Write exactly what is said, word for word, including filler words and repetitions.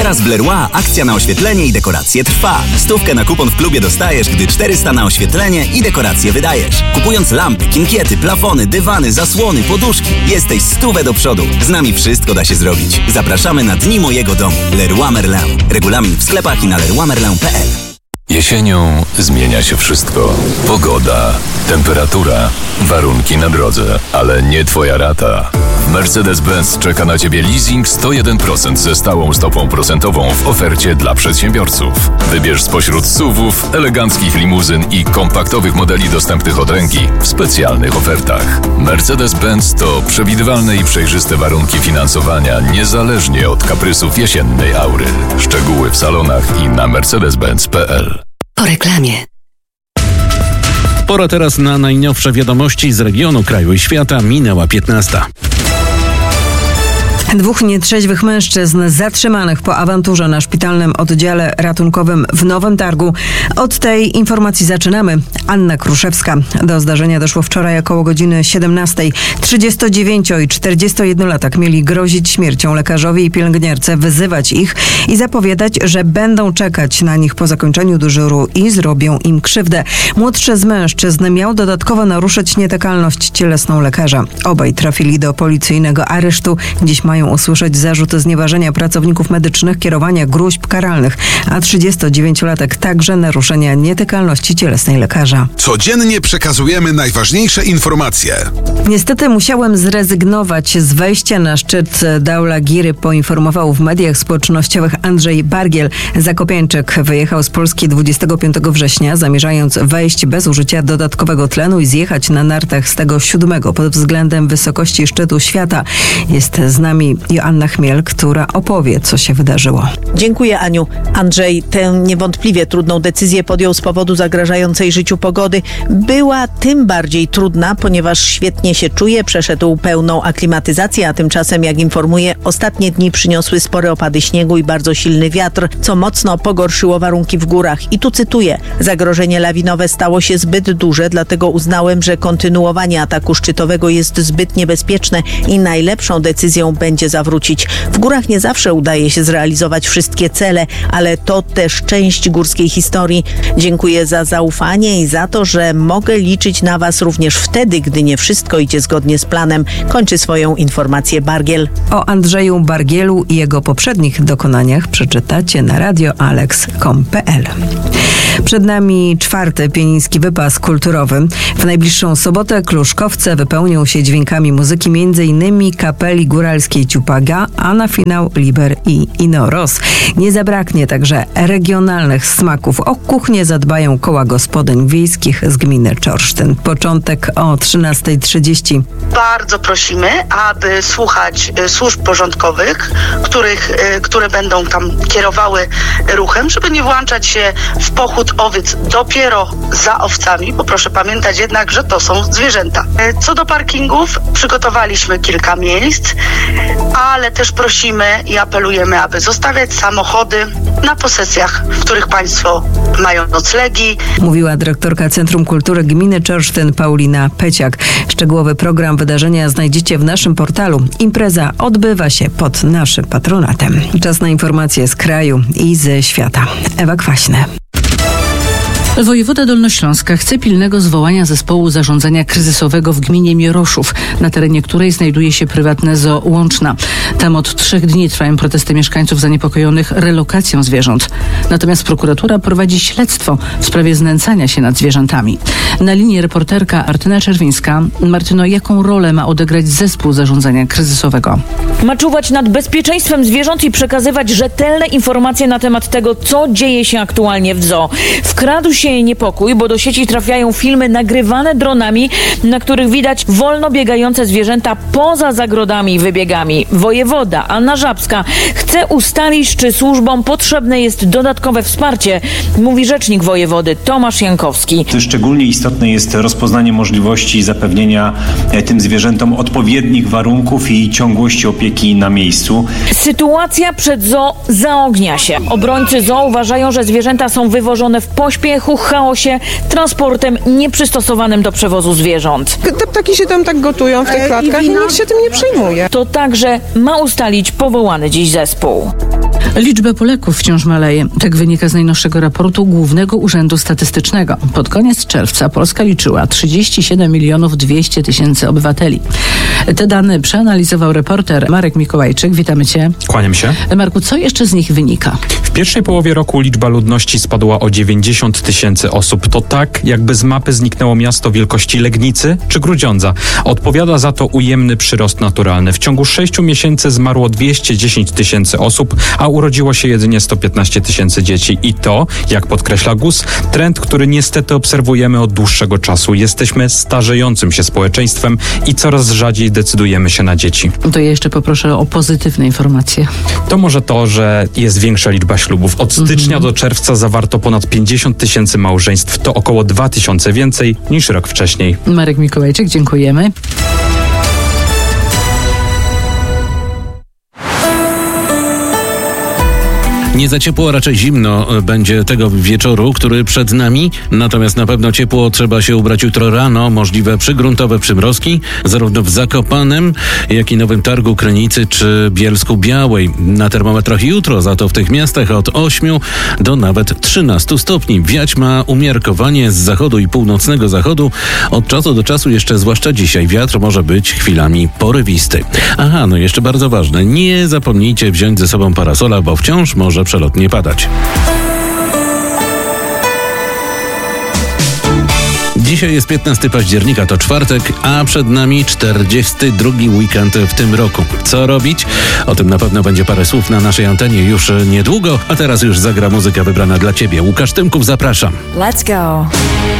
Teraz w Leroy akcja na oświetlenie i dekoracje trwa. Stówkę na kupon w klubie dostajesz, gdy czterysta na oświetlenie i dekoracje wydajesz. Kupując lampy, kinkiety, plafony, dywany, zasłony, poduszki, jesteś stówę do przodu. Z nami wszystko da się zrobić. Zapraszamy na Dni Mojego Domu. Leroy Merlin. Regulamin w sklepach i na leroy merlin kropka p l. Jesienią zmienia się wszystko. Pogoda, temperatura, warunki na drodze, ale nie twoja rata. Mercedes-Benz czeka na Ciebie leasing sto jeden procent ze stałą stopą procentową w ofercie dla przedsiębiorców. Wybierz spośród S U V-ów, eleganckich limuzyn i kompaktowych modeli dostępnych od ręki w specjalnych ofertach. Mercedes-Benz to przewidywalne i przejrzyste warunki finansowania niezależnie od kaprysów jesiennej aury. Szczegóły w salonach i na mercedes benz kropka p l. Po reklamie. Pora teraz na najnowsze wiadomości z regionu, kraju i świata. Minęła piętnasta. Dwóch nietrzeźwych mężczyzn zatrzymanych po awanturze na szpitalnym oddziale ratunkowym w Nowym Targu. Od tej informacji zaczynamy. Anna Kruszewska. Do zdarzenia doszło wczoraj około godziny siedemnastej. trzydziestodziewięcio- i czterdziestojednolatek mieli grozić śmiercią lekarzowi i pielęgniarce, wyzywać ich i zapowiadać, że będą czekać na nich po zakończeniu dyżuru i zrobią im krzywdę. Młodszy z mężczyzn miał dodatkowo naruszyć nietykalność cielesną lekarza. Obaj trafili do policyjnego aresztu. Dziś mają usłyszeć zarzuty znieważenia pracowników medycznych, kierowania gróźb karalnych, a trzydziestodziewięciolatek także naruszenia nietykalności cielesnej lekarza. Codziennie przekazujemy najważniejsze informacje. Niestety musiałem zrezygnować z wejścia na szczyt Daulagiry, poinformował w mediach społecznościowych Andrzej Bargiel. Zakopiańczyk wyjechał z Polski dwudziestego piątego września, zamierzając wejść bez użycia dodatkowego tlenu i zjechać na nartach z tego siódmego pod względem wysokości szczytu świata. Jest z nami Joanna Chmiel, która opowie, co się wydarzyło. Dziękuję, Aniu. Andrzej tę niewątpliwie trudną decyzję podjął z powodu zagrażającej życiu pogody. Była tym bardziej trudna, ponieważ świetnie się czuje, przeszedł pełną aklimatyzację, a tymczasem, jak informuje, ostatnie dni przyniosły spore opady śniegu i bardzo silny wiatr, co mocno pogorszyło warunki w górach. I tu cytuję: zagrożenie lawinowe stało się zbyt duże, dlatego uznałem, że kontynuowanie ataku szczytowego jest zbyt niebezpieczne i najlepszą decyzją będzie zawrócić. W górach nie zawsze udaje się zrealizować wszystkie cele, ale to też część górskiej historii. Dziękuję za zaufanie i za to, że mogę liczyć na Was również wtedy, gdy nie wszystko idzie zgodnie z planem. Kończy swoją informację Bargiel. O Andrzeju Bargielu i jego poprzednich dokonaniach przeczytacie na radio alex kropka com kropka p l. Przed nami czwarty pieniński wypas kulturowy. W najbliższą sobotę Kluszkowce wypełnią się dźwiękami muzyki między innymi kapeli góralskiej Ciupaga, a na finał Liber i Inoros. Nie zabraknie także regionalnych smaków. O kuchnię zadbają koła gospodyń wiejskich z gminy Czorsztyn. Początek o trzynasta trzydzieści. Bardzo prosimy, aby słuchać służb porządkowych, których, które będą tam kierowały ruchem, żeby nie włączać się w pochód owiec dopiero za owcami, bo proszę pamiętać jednak, że to są zwierzęta. Co do parkingów, przygotowaliśmy kilka miejsc, ale też prosimy i apelujemy, aby zostawiać samochody na posesjach, w których Państwo mają noclegi. Mówiła dyrektorka Centrum Kultury Gminy Czorsztyn Paulina Peciak. Szczegółowy program wydarzenia znajdziecie w naszym portalu. Impreza odbywa się pod naszym patronatem. Czas na informacje z kraju i ze świata. Ewa Kwaśny. Wojewoda Dolnośląska chce pilnego zwołania zespołu zarządzania kryzysowego w gminie Mieroszów, na terenie której znajduje się prywatne zoo Łączna. Tam od trzech dni trwają protesty mieszkańców zaniepokojonych relokacją zwierząt. Natomiast prokuratura prowadzi śledztwo w sprawie znęcania się nad zwierzętami. Na linii reporterka Martyna Czerwińska. Martyno, jaką rolę ma odegrać zespół zarządzania kryzysowego? Ma czuwać nad bezpieczeństwem zwierząt i przekazywać rzetelne informacje na temat tego, co dzieje się aktualnie w zoo. Wkradł się niepokój, bo do sieci trafiają filmy nagrywane dronami, na których widać wolno biegające zwierzęta poza zagrodami i wybiegami. Wojewoda Anna Żabska chce ustalić, czy służbom potrzebne jest dodatkowe wsparcie, mówi rzecznik wojewody Tomasz Jankowski. Szczególnie istotne jest rozpoznanie możliwości zapewnienia tym zwierzętom odpowiednich warunków i ciągłości opieki na miejscu. Sytuacja przed zoo zaognia się. Obrońcy zoo uważają, że zwierzęta są wywożone w pośpiechu, chaosie, transportem nieprzystosowanym do przewozu zwierząt. Te ptaki się tam tak gotują w tych klatkach i nikt się tym nie przejmuje. To także ma ustalić powołany dziś zespół. Liczba Polaków wciąż maleje. Tak wynika z najnowszego raportu Głównego Urzędu Statystycznego. Pod koniec czerwca Polska liczyła trzydzieści siedem milionów dwieście tysięcy obywateli. Te dane przeanalizował reporter Marek Mikołajczyk. Witamy Cię. Kłaniam się. Marku, co jeszcze z nich wynika? W pierwszej połowie roku liczba ludności spadła o dziewięćdziesiąt tysięcy osób. To tak, jakby z mapy zniknęło miasto wielkości Legnicy czy Grudziądza. Odpowiada za to ujemny przyrost naturalny. W ciągu sześciu miesięcy zmarło dwieście dziesięć tysięcy osób, a urodziło się jedynie sto piętnaście tysięcy dzieci. I to, jak podkreśla G U S, trend, który niestety obserwujemy od dłuższego czasu. Jesteśmy starzejącym się społeczeństwem i coraz rzadziej decydujemy się na dzieci. To ja jeszcze poproszę o pozytywne informacje. To może to, że jest większa liczba ślubów. Od stycznia mhm. do czerwca zawarto ponad pięćdziesiąt tysięcy małżeństw. To około dwa tysiące więcej niż rok wcześniej. Marek Mikołajczyk, dziękujemy. Nie za ciepło, a raczej zimno będzie tego wieczoru, który przed nami. Natomiast na pewno ciepło trzeba się ubrać jutro rano. Możliwe przygruntowe przymrozki, zarówno w Zakopanem, jak i Nowym Targu, Krynicy czy Bielsku Białej. Na termometrach jutro za to w tych miastach od ośmiu do nawet trzynastu stopni. Wiać ma umiarkowanie z zachodu i północnego zachodu. Od czasu do czasu, jeszcze zwłaszcza dzisiaj, wiatr może być chwilami porywisty. Aha, no jeszcze bardzo ważne. Nie zapomnijcie wziąć ze sobą parasola, bo wciąż może przelotnie padać. Dzisiaj jest piętnastego października, to czwartek, a przed nami czterdziesty drugi weekend w tym roku. Co robić? O tym na pewno będzie parę słów na naszej antenie już niedługo, a teraz już zagra muzyka wybrana dla Ciebie. Łukasz Tymków, zapraszam. Let's go.